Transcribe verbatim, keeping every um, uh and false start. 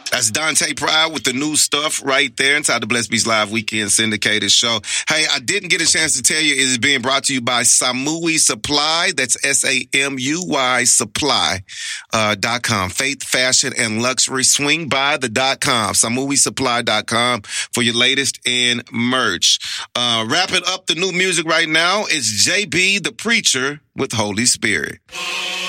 That's Dante Pride with the new stuff right there inside the Blessed Beats Live Weekend Syndicated Show. Hey, I didn't get a chance to tell you, it is being brought to you by Samui Supply. That's S A M U Y Supply uh, dot com. Faith, fashion, and luxury. Swing by the dot com. Samui Supply dot com for your latest in merch. Uh, wrapping up the new music right now is J B the Preacher with Holy Spirit.